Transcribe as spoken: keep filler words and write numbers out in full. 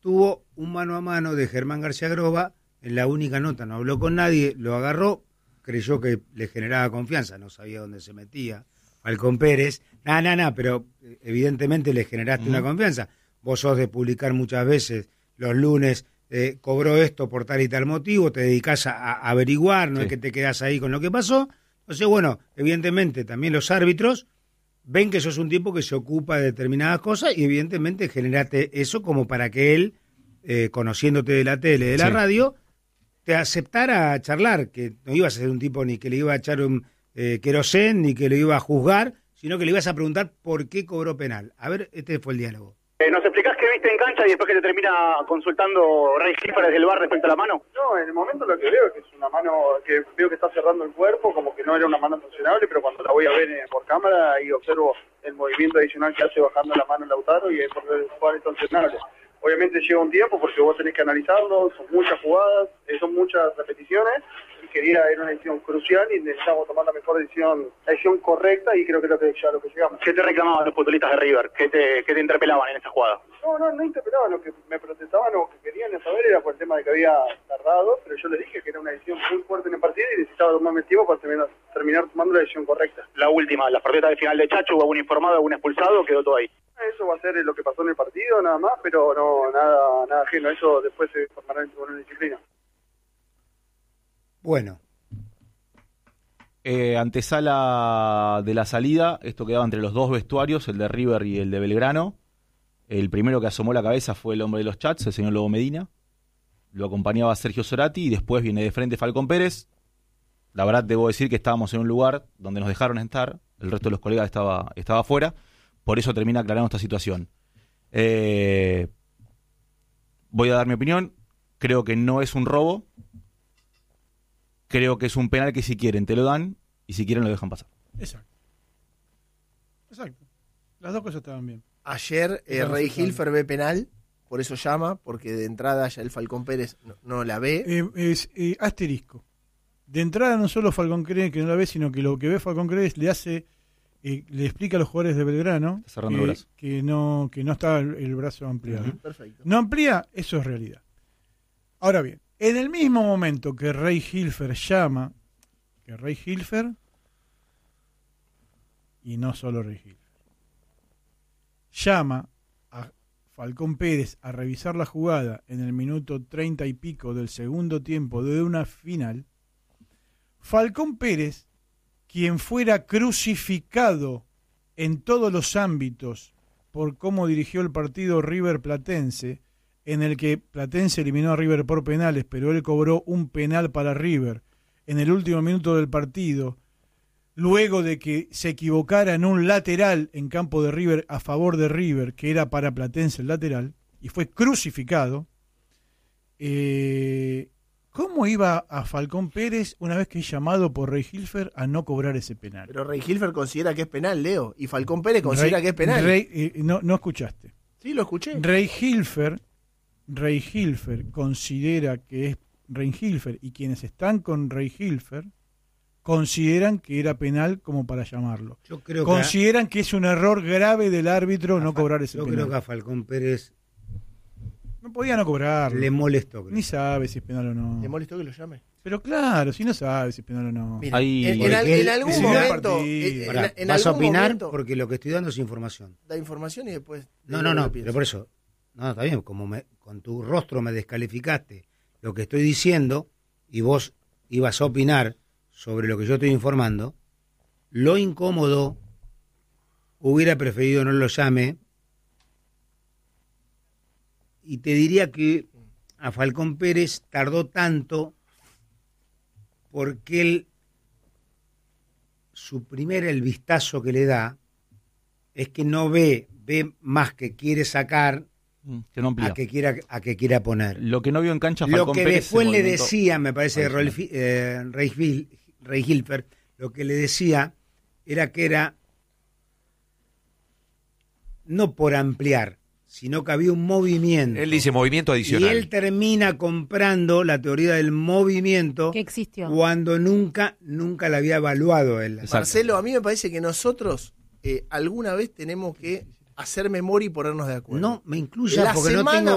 tuvo un mano a mano de Germán García Groba en la única nota, no habló con nadie, lo agarró, creyó que le generaba confianza, no sabía dónde se metía. Falcón Pérez, nada, nada, nada, pero evidentemente le generaste uh-huh. una confianza. Vos sos de publicar muchas veces los lunes, eh, cobró esto por tal y tal motivo, te dedicás a, a averiguar, no sí. es que te quedás ahí con lo que pasó. Entonces, bueno, evidentemente también los árbitros ven que sos un tipo que se ocupa de determinadas cosas y evidentemente generaste eso como para que él, eh, conociéndote de la tele, de la sí. radio, te aceptara charlar, que no ibas a ser un tipo ni que le iba a echar un eh, querosén, ni que le iba a juzgar, sino que le ibas a preguntar por qué cobró penal. A ver, este fue el diálogo. Eh, ¿Nos explicás qué viste en cancha y después que te termina consultando Ray Hilfer desde el bar respecto a la mano? No, en el momento lo que veo es que es una mano que veo que está cerrando el cuerpo, como que no era una mano funcionable, pero cuando la voy a ver eh, por cámara, ahí observo el movimiento adicional que hace bajando la mano Lautaro y es por el cual es sancionable. Obviamente lleva un tiempo porque vos tenés que analizarlo, son muchas jugadas, eh, son muchas repeticiones y quería era una decisión crucial y necesitamos tomar la mejor decisión, la decisión correcta y creo que es lo que ya lo que llegamos. ¿Qué te reclamaban los futbolistas de River? ¿Qué te, qué te interpelaban en esa jugada? No, no, no interpelaban, lo que me protestaban o que querían saber era por el tema de que había tardado, pero yo les dije que era una decisión muy fuerte en el partido y necesitaba tomarme tiempo para terminar, terminar tomando la decisión correcta. La última, la protesta de final de Chacho, ¿hubo algún informado, algún expulsado o quedó todo ahí? Eso va a ser lo que pasó en el partido, nada más, pero no nada nada ajeno. Eso después se formará en tribunal de disciplina. Bueno. Eh, antesala de la salida, esto quedaba entre los dos vestuarios, el de River y el de Belgrano. El primero que asomó la cabeza fue el hombre de los chats, el señor Lobo Medina. Lo acompañaba Sergio Sorati y después viene de frente Falcón Pérez. La verdad debo decir que estábamos en un lugar donde nos dejaron estar, el resto de los colegas estaba, estaba afuera. Por eso termina aclarando esta situación. Eh, voy a dar mi opinión. Creo que no es un robo. Creo que es un penal que si quieren te lo dan y si quieren lo dejan pasar. Exacto. Exacto. Las dos cosas estaban bien. Ayer eh, Ray Hilfer ve penal, por eso llama, porque de entrada ya el Falcón Pérez no, no la ve. Eh, es eh, asterisco. De entrada no solo Falcón Pérez que no la ve, sino que lo que ve Falcón Pérez le hace... Eh, le explica a los jugadores de Belgrano que, que no que no está el, el brazo ampliado. Uh-huh. Perfecto. No amplía, eso es realidad. Ahora bien, en el mismo momento que Ray Hilfer llama, que Ray Hilfer, y no solo Ray Hilfer, llama a Falcón Pérez a revisar la jugada en el minuto treinta y pico del segundo tiempo de una final, Falcón Pérez, quien fuera crucificado en todos los ámbitos por cómo dirigió el partido River Platense, en el que Platense eliminó a River por penales, pero él cobró un penal para River en el último minuto del partido, luego de que se equivocara en un lateral en campo de River a favor de River, que era para Platense el lateral, y fue crucificado. Eh... ¿Cómo iba a Falcón Pérez una vez que es llamado por Ray Hilfer a no cobrar ese penal? Pero Ray Hilfer considera que es penal, Leo, y Falcón Pérez considera Ray, que es penal. Ray, eh, no, no escuchaste. Sí, lo escuché. Ray Hilfer, Ray Hilfer considera que es Ray Hilfer y quienes están con Ray Hilfer consideran que era penal como para llamarlo. Yo creo consideran que, a, que es un error grave del árbitro no cobrar ese yo penal. Yo creo que a Falcón Pérez no podía no cobrar. Le molestó. Creo. Ni sabe si es penal o no. ¿Le molestó que lo llame? Pero claro, si no sabe si es penal o no. Mira, Ahí, en, en, al, en algún es momento... En, Pará, en vas a opinar momento, porque lo que estoy dando es información. Da información y después... No, no, no, pero por eso... No, está bien, como me, con tu rostro me descalificaste lo que estoy diciendo y vos ibas a opinar sobre lo que yo estoy informando, lo incómodo hubiera preferido no lo llame. Y te diría que a Falcón Pérez tardó tanto porque él, su primer el vistazo que le da es que no ve, ve más que quiere sacar que no amplía. a que quiera a que quiera poner. Lo que no vio en cancha Falcón Lo que Pérez después le decía, me parece, Ray, eh, Ray, Ray Hilfer, lo que le decía era que era no por ampliar, sino que había un movimiento. Él dice movimiento adicional. Y él termina comprando la teoría del movimiento que existió cuando nunca, nunca la había evaluado él. Exacto. Marcelo, a mí me parece que nosotros eh, alguna vez tenemos que hacer memoria y ponernos de acuerdo. No me incluya la porque semana no tengo